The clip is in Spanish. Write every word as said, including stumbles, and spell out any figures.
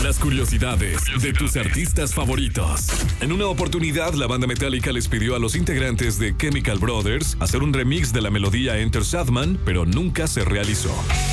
Las curiosidades de tus artistas favoritos. En una oportunidad, la banda Metallica les pidió a los integrantes de Chemical Brothers hacer un remix de la melodía Enter Sandman, pero nunca se realizó.